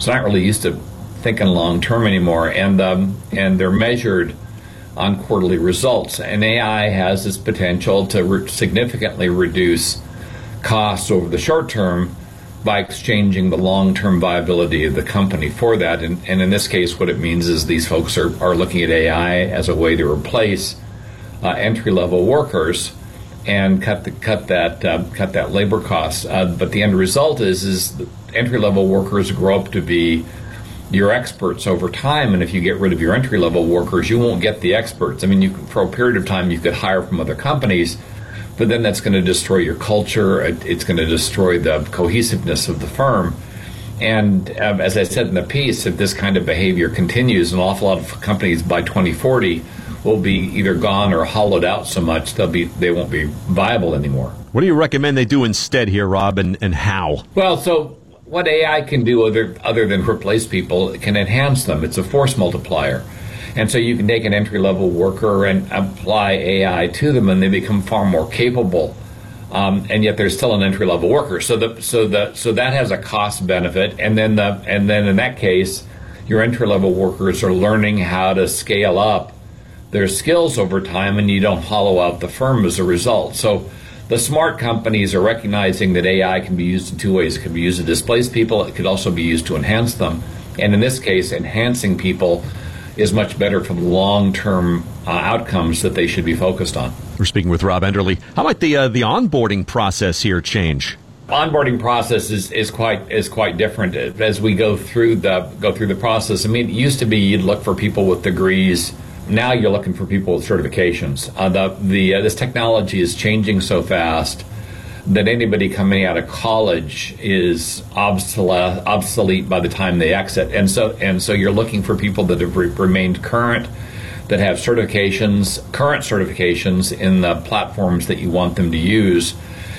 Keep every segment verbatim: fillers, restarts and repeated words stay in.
so not really used to thinking long term anymore, and um, and they're measured on quarterly results. And A I has this potential to re- significantly reduce costs over the short term by exchanging the long-term viability of the company for that. And, and in this case, what it means is these folks are, are looking at A I as a way to replace uh, entry-level workers and cut the, cut that uh, cut that labor cost. Uh, but the end result is is entry-level workers grow up to be your experts over time, and if you get rid of your entry-level workers, you won't get the experts. I mean, you for a period of time, you could hire from other companies, but then that's going to destroy your culture. It's going to destroy the cohesiveness of the firm. And um, as I said in the piece, if this kind of behavior continues, an awful lot of companies by twenty forty will be either gone or hollowed out so much they'll be they won't be viable anymore. What do you recommend they do instead here, Rob, and, and how? Well, so what A I can do other other than replace people, it can enhance them. It's a force multiplier. And so you can take an entry-level worker and apply A I to them, and they become far more capable. Um, and yet they're still an entry-level worker. So the so the so that has a cost benefit. And then the and then in that case, your entry-level workers are learning how to scale up their skills over time, and you don't hollow out the firm as a result. So the smart companies are recognizing that A I can be used in two ways. It can be used to displace people. It could also be used to enhance them. And in this case, enhancing people is much better for the long-term uh, outcomes that they should be focused on. We're speaking with Rob Enderle. How might the uh, the onboarding process here change? Onboarding process is, is quite is quite different as we go through the go through the process. I mean, it used to be you'd look for people with degrees. Now you're looking for people with certifications. Uh, the the uh, this technology is changing so fast that anybody coming out of college is obsolete obsolete by the time they exit. And so and so you're looking for people that have re- remained current, that have certifications, current certifications in the platforms that you want them to use,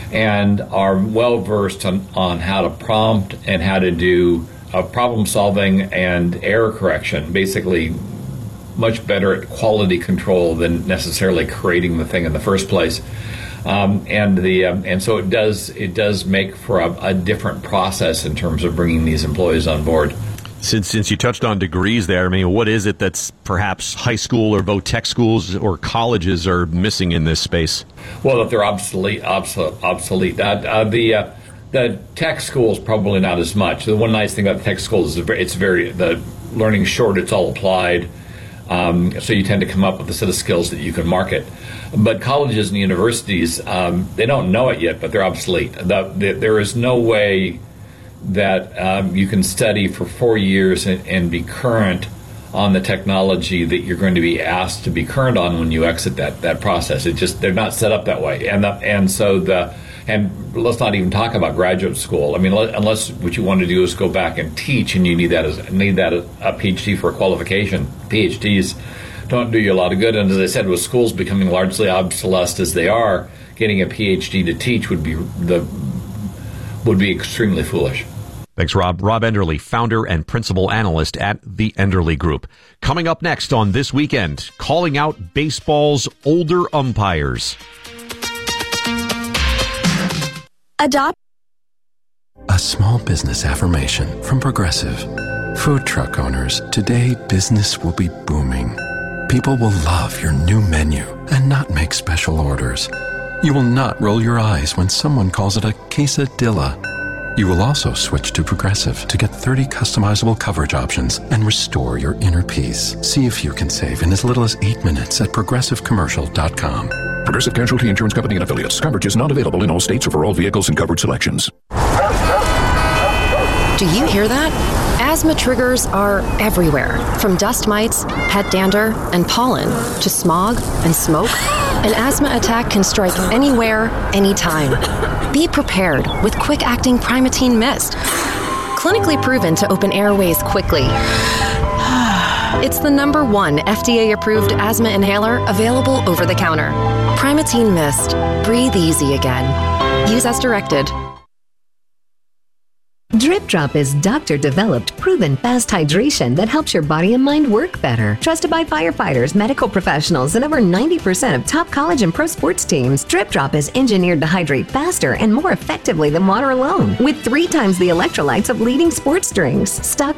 and are well versed on, on how to prompt and how to do uh, problem solving and error correction. Basically, much better at quality control than necessarily creating the thing in the first place. Um, and the um, and so it does it does make for a, a different process in terms of bringing these employees on board. Since since you touched on degrees there, I mean, what is it that's perhaps high school or both tech schools or colleges are missing in this space? Well, that they're obsolete, obsolete, obsolete. Uh, uh, the uh, the tech schools probably not as much. The one nice thing about the tech schools is it's very the learning's short. It's all applied. Um, so you tend to come up with a set of skills that you can market. But colleges and universities, um, they don't know it yet, but they're obsolete. The, the, there is no way that um, you can study for four years and, and be current on the technology that you're going to be asked to be current on when you exit that that process. It just they're not set up that way, and the, and so the and let's not even talk about graduate school. I mean, unless what you want to do is go back and teach, and you need that as need that a, a PhD for a qualification. PhDs don't do you a lot of good, and as I said, with schools becoming largely obsolete as they are, getting a PhD to teach would be the would be extremely foolish. Thanks, Rob. Rob Enderle, founder and principal analyst at the Enderle Group. Coming up next on This Weekend, calling out baseball's older umpires. Adopt a small business affirmation from Progressive. Food truck owners, today business will be booming. People will love your new menu and not make special orders. You will not roll your eyes when someone calls it a quesadilla. You will also switch to Progressive to get thirty customizable coverage options and restore your inner peace. See if you can save in as little as eight minutes at progressive commercial dot com. Progressive Casualty Insurance Company and Affiliates. Coverage is not available in all states or for all vehicles and covered selections. Do you hear that? Asthma triggers are everywhere, from dust mites, pet dander, and pollen, to smog and smoke. An asthma attack can strike anywhere, anytime. Be prepared with quick-acting Primatene Mist. Clinically proven to open airways quickly. It's the number one F D A-approved asthma inhaler available over the counter. Primatene Mist. Breathe easy again. Use as directed. Drip Drop is doctor-developed, proven fast hydration that helps your body and mind work better. Trusted by firefighters, medical professionals, and over ninety percent of top college and pro sports teams, Drip Drop is engineered to hydrate faster and more effectively than water alone, with three times the electrolytes of leading sports drinks. Stock